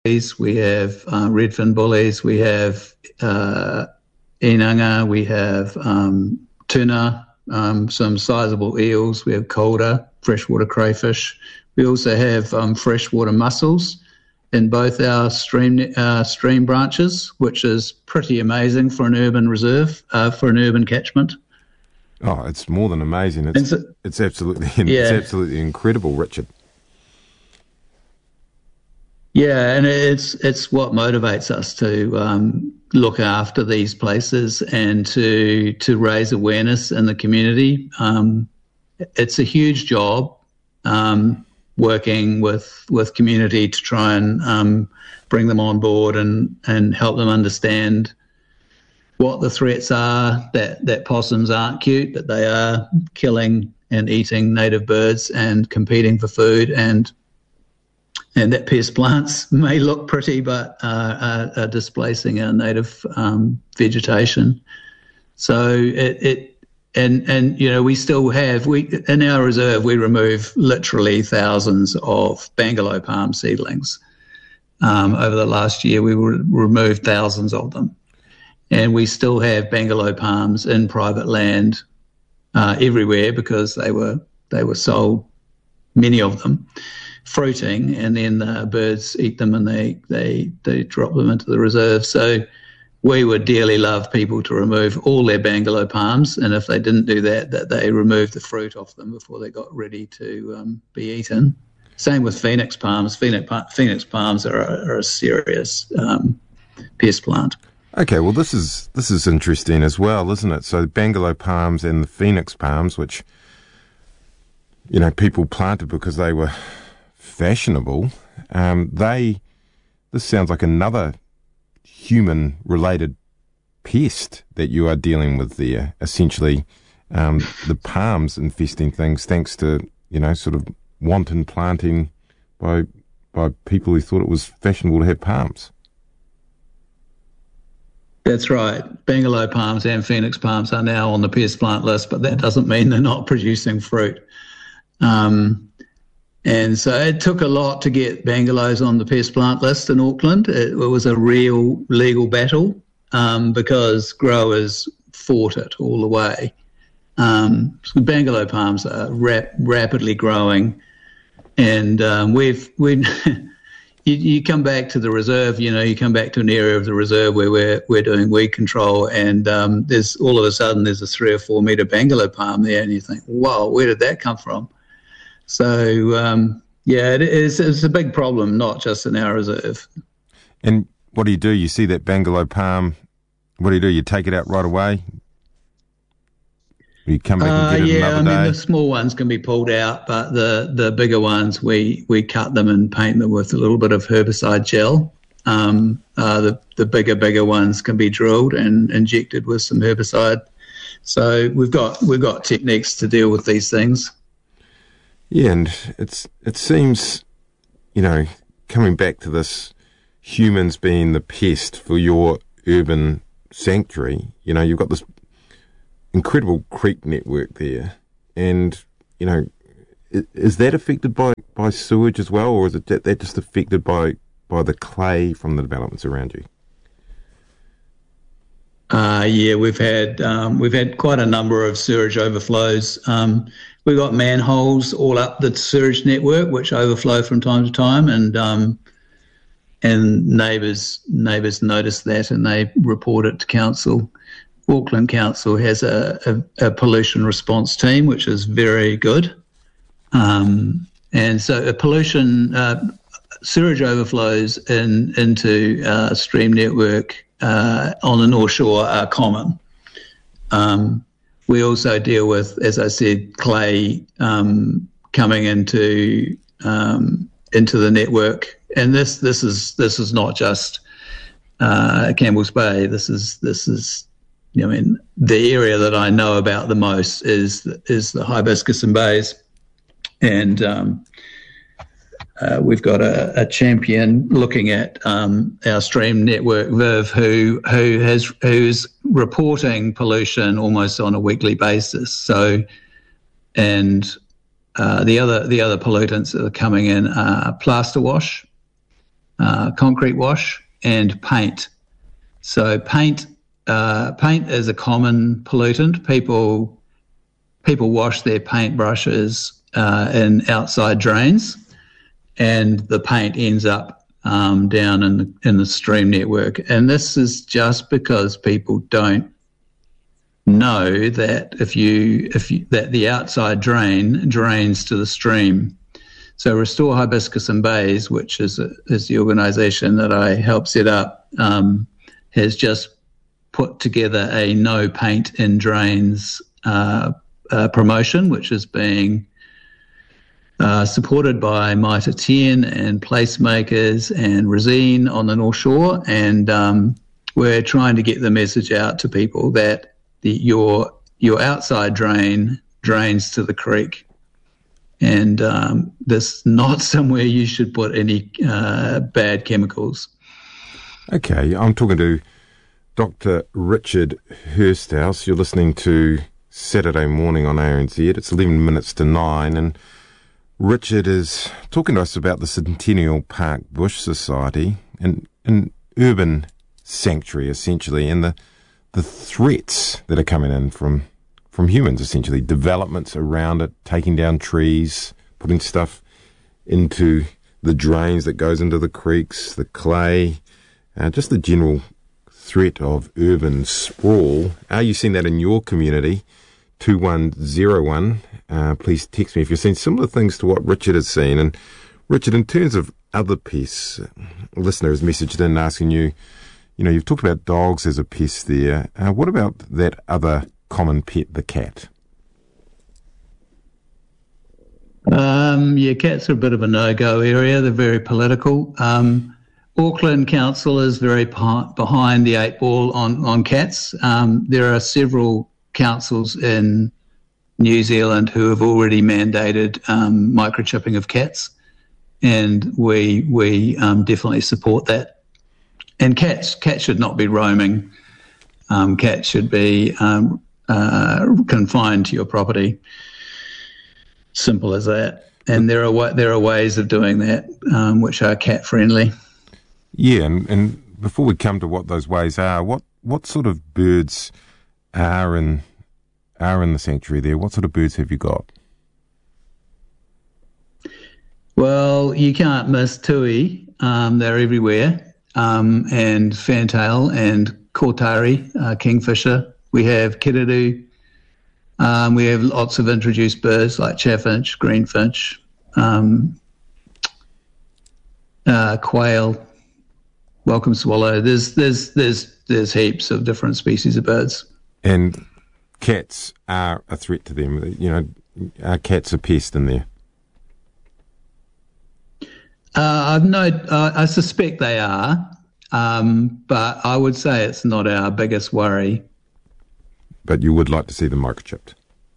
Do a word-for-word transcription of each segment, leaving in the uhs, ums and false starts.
bullies, we have uh, redfin bullies, we have uh, inanga, we have um, tuna, um, some sizable eels, we have colder, freshwater crayfish. We also have um, freshwater mussels in both our stream uh, stream branches, which is pretty amazing for an urban reserve, uh, for an urban catchment. Oh, it's more than amazing. It's so, it's absolutely yeah. it's absolutely incredible, Richard. Yeah, and it's it's what motivates us to um, look after these places and to to raise awareness in the community. Um, it's a huge job. Um, working with with community to try and um, bring them on board and, and help them understand what the threats are, that, that possums aren't cute, that they are killing and eating native birds and competing for food, and and that pest plants may look pretty but uh, are, are displacing our native um, vegetation. So it, it And, and you know, we still have, we in our reserve, we remove literally thousands of Bangalow palm seedlings. Um, over the last year, we re- removed thousands of them. And we still have Bangalow palms in private land uh, everywhere because they were they were sold, many of them, fruiting, and then the birds eat them and they, they, they drop them into the reserve. So we would dearly love people to remove all their Bangalow palms, and if they didn't do that, that they remove the fruit off them before they got ready to um, be eaten. Same with Phoenix palms. Phoenix, Phoenix palms are a, are a serious um, pest plant. Okay, well, this is this is interesting as well, isn't it? So Bangalow palms and the Phoenix palms, which, you know, people planted because they were fashionable, um, they, this sounds like another human-related pest that you are dealing with there. Essentially, um, the palms infesting things, thanks to, you know, sort of wanton planting by by people who thought it was fashionable to have palms. That's right. Bangalow palms and Phoenix palms are now on the pest plant list, but that doesn't mean they're not producing fruit. Um, And so it took a lot to get bungalows on the pest plant list in Auckland. It, it was a real legal battle um, because growers fought it all the way. Um, so bungalow palms are rap- rapidly growing, and um, we've we you, you come back to the reserve. You know, you come back to an area of the reserve where we're we're doing weed control, and um, there's all of a sudden there's a three or four metre bungalow palm there, and you think, wow, where did that come from? So, um, yeah, it is, it's a big problem, not just in our reserve. And what do you do? You see that Bangalow palm, what do you do? You take it out right away? You come back and get uh, it yeah, another I mean, day? the small ones can be pulled out, but the, the bigger ones, we, we cut them and paint them with a little bit of herbicide gel. Um, uh, the, the bigger, bigger ones can be drilled and injected with some herbicide. So we've got we've got techniques to deal with these things. Yeah, and it's it seems, you know, coming back to this, humans being the pest for your urban sanctuary, you know, you've got this incredible creek network there, and, you know, is, is that affected by, by sewage as well, or is it that, that just affected by, by the clay from the developments around you? Uh, yeah, we've had um, we've had quite a number of sewage overflows. Um, we've got manholes all up the sewage network which overflow from time to time, and um, and neighbours neighbours notice that and they report it to council. Auckland Council has a, a, a pollution response team which is very good, um, and so a pollution uh, sewage overflows in into uh, a stream network Uh, on the North Shore are common. Um, we also deal with, as I said, clay um, coming into um, into the network, and this this is this is not just uh, Campbell's Bay. This is this is, I mean, the area that I know about the most is is the Hibiscus and Bays, and um, Uh, we've got a, a champion looking at um, our stream network, Viv, who who has who's reporting pollution almost on a weekly basis. So, and uh, the other the other pollutants that are coming in are plaster wash, uh, concrete wash, and paint. So paint uh, paint is a common pollutant. People people wash their paintbrushes uh, in outside drains, and the paint ends up um, down in the, in the stream network. And this is just because people don't know that if you if you, that the outside drain drains to the stream. So Restore Hibiscus and Bays, which is a, is the organisation that I helped set up, um, has just put together a no paint in drains uh, uh, promotion, which is being uh, supported by Mitre ten and Placemakers and Resine on the North Shore, and um, we're trying to get the message out to people that the, your your outside drain drains to the creek. And um, this not somewhere you should put any uh, bad chemicals. Okay, I'm talking to Doctor Richard Hursthouse. You're listening to Saturday Morning on A R N Z. It's eleven minutes to nine, and Richard is talking to us about the Centennial Park Bush Society, and an urban sanctuary, essentially, and the, the threats that are coming in from from humans, essentially, developments around it, taking down trees, putting stuff into the drains that goes into the creeks, the clay, uh, just the general threat of urban sprawl. Are you seeing that in your community? two one zero one. Uh, please text me if you're seeing similar things to what Richard has seen. And Richard, in terms of other pests, a listener has messaged in asking you, you know, you've talked about dogs as a pest there. Uh, what about that other common pet, the cat? Um, yeah, cats are a bit of a no-go area. They're very political. Um, Auckland Council is very pa- behind the eight ball on, on cats. Um, there are several councils in New Zealand who have already mandated um, microchipping of cats, and we we um, definitely support that. And cats cats should not be roaming. Um, cats should be um, uh, confined to your property. Simple as that. And there are there are ways of doing that um, which are cat friendly. Yeah, and, and before we come to what those ways are, what, what sort of birds are in are in the sanctuary there? What sort of birds have you got? Well, you can't miss tui. Um, they're everywhere. Um, and fantail and Kortari, uh, kingfisher. We have kiriru. Um, we have lots of introduced birds like chaffinch, greenfinch, um, uh, quail, welcome swallow. There's there's there's there's heaps of different species of birds. And cats are a threat to them. You know, are cats a pest in there? Uh, no, uh, I suspect they are, um, but I would say it's not our biggest worry. But you would like to see them microchipped?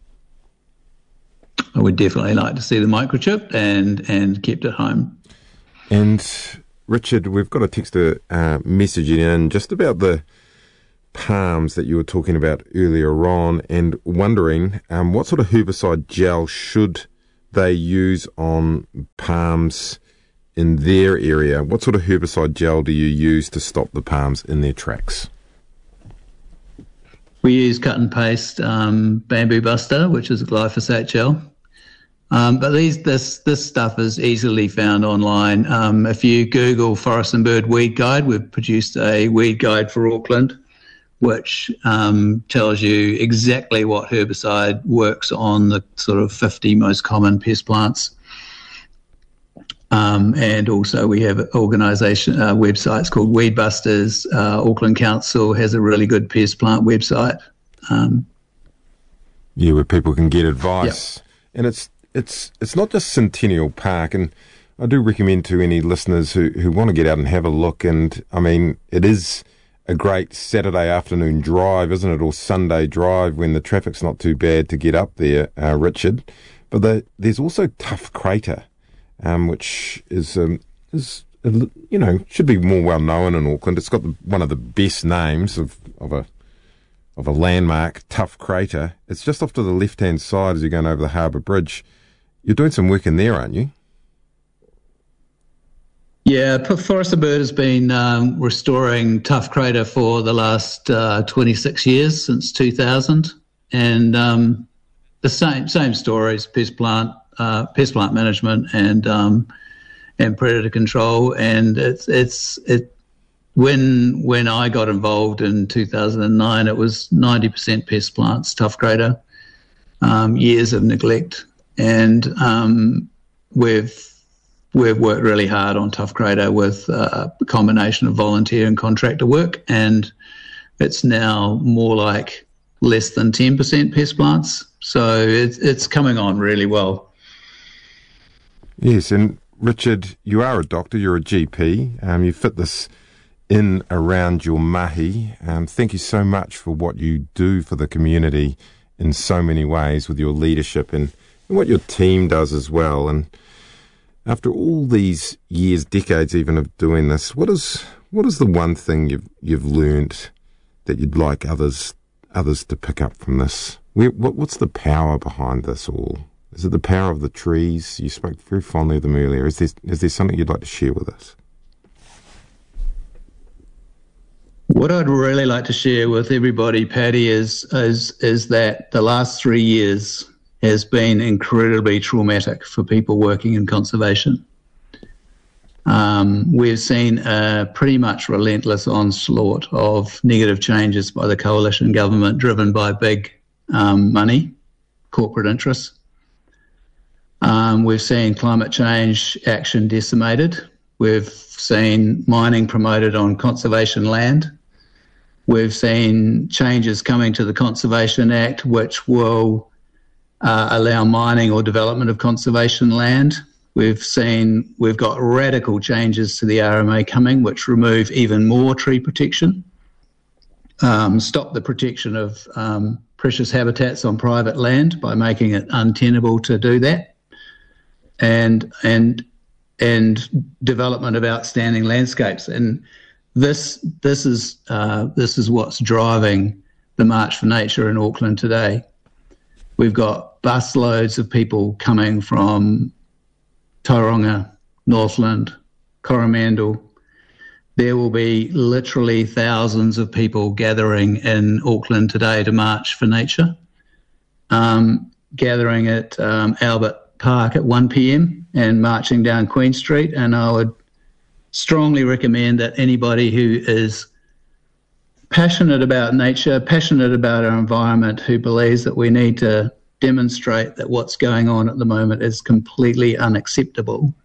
I would definitely like to see them microchipped and, and kept at home. And Richard, we've got a texter uh, messaging in just about the palms that you were talking about earlier on, and wondering um, what sort of herbicide gel should they use on palms in their area. What sort of herbicide gel do you use to stop the palms in their tracks? We use cut and paste um, Bamboo Buster, which is a glyphosate gel. Um, but these this this stuff is easily found online. Um, if you Google Forest and Bird Weed Guide, we've produced a weed guide for Auckland, which um, tells you exactly what herbicide works on the sort of fifty most common pest plants. Um, and also we have organisation uh, websites called Weed Busters. Uh, Auckland Council has a really good pest plant website. Um, yeah, where people can get advice. Yep. And it's it's it's not just Centennial Park. And I do recommend to any listeners who, who want to get out and have a look. And, I mean, it is a great Saturday afternoon drive, isn't it? Or Sunday drive when the traffic's not too bad to get up there, uh, Richard. But the, there's also Tough Crater. Um, which is, um, is you know, should be more well known in Auckland. It's got the, one of the best names of, of a of a landmark, Tough Crater. It's just off to the left-hand side as you're going over the Harbour Bridge. You're doing some work in there, aren't you? Yeah, Forest and Bird has been um, restoring Tough Crater for the last uh, twenty-six years, since two thousand, and um, the same same stories: pest plant, uh, pest plant management, and um, and predator control. And it's it's it when when I got involved in two thousand nine, it was ninety percent pest plants, Tough Crater, um, years of neglect, and um, we've. We've worked really hard on Tough Crater with uh, a combination of volunteer and contractor work, and it's now more like less than ten percent pest plants. So it's, it's coming on really well. Yes, and Richard, you are a doctor, you're a G P. Um, you fit this in around your mahi. Um, thank you so much for what you do for the community in so many ways with your leadership and, and what your team does as well. And after all these years, decades even of doing this, what is what is the one thing you've you've learned that you'd like others others to pick up from this? Where, what what's the power behind this all? Is it the power of the trees? You spoke very fondly of them earlier. Is there is there something you'd like to share with us? What I'd really like to share with everybody, Paddy, is is is that the last three years has been incredibly traumatic for people working in conservation. Um, we've seen a pretty much relentless onslaught of negative changes by the coalition government, driven by big um, money, corporate interests. Um, we've seen climate change action decimated. We've seen mining promoted on conservation land. We've seen changes coming to the Conservation Act, which will Uh, allow mining or development of conservation land. We've seen, we've got radical changes to the R M A coming, which remove even more tree protection, um, stop the protection of um, precious habitats on private land by making it untenable to do that, and and and development of outstanding landscapes. And this this is uh, this is what's driving the March for Nature in Auckland today. We've got busloads of people coming from Tauranga, Northland, Coromandel. There will be literally thousands of people gathering in Auckland today to March for Nature, um, gathering at um, Albert Park at one p.m. and marching down Queen Street. And I would strongly recommend that anybody who is passionate about nature, passionate about our environment, who believes that we need to demonstrate that what's going on at the moment is completely unacceptable,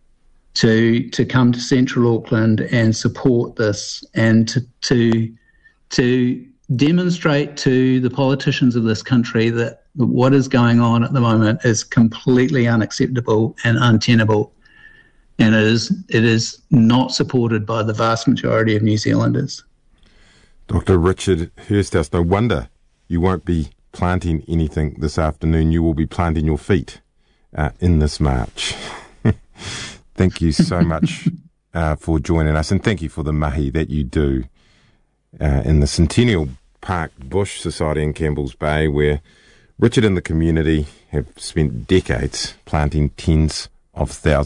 to to come to Central Auckland and support this, and to to to demonstrate to the politicians of this country that what is going on at the moment is completely unacceptable and untenable, and it is it is not supported by the vast majority of New Zealanders. Doctor Richard Hursthouse, no wonder you won't be planting anything this afternoon. You will be planting your feet uh, in this march. Thank you so much uh, for joining us, and thank you for the mahi that you do uh, in the Centennial Park Bush Society in Campbell's Bay, where Richard and the community have spent decades planting tens of thousands